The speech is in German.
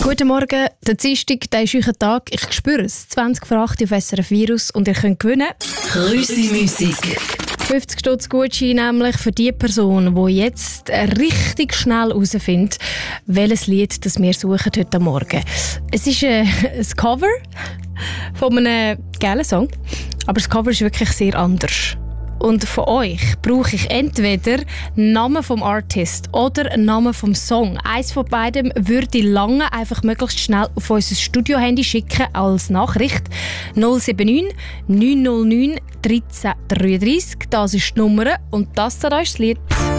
Guten Morgen, der Dienstag, der ist euer Tag. Ich spüre es. 20 vor 8 auf SRF Virus und ihr könnt gewinnen. Grüssi-Musik. 50 Stutz Gutschein nämlich für die Person, die jetzt richtig schnell herausfindet, welches Lied das wir suchen heute Morgen. Es ist ein Cover von einem geilen Song, aber das Cover ist wirklich sehr anders. Und von euch brauche ich entweder Namen vom Artist oder Namen vom Song. Eins von beidem würde lange einfach möglichst schnell auf unser Studio-Handy schicken als Nachricht. 079 909 1333. Das ist die Nummer und das da ist das Lied.